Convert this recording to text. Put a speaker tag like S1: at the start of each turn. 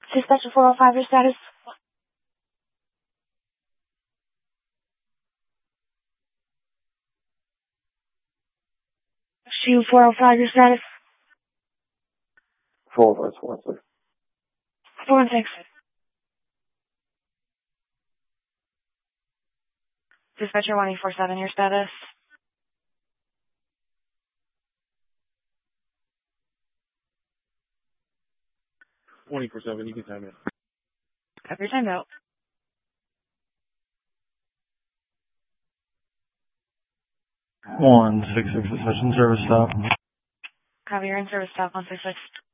S1: Dispatcher 405, your status? Shoe 405, your status?
S2: 416.
S1: 416. Dispatcher 1847, your status?
S2: 24/7, you can time it.
S1: Have your time out.
S3: 166 suspension service stop.
S1: Copy, you're in service stop 166.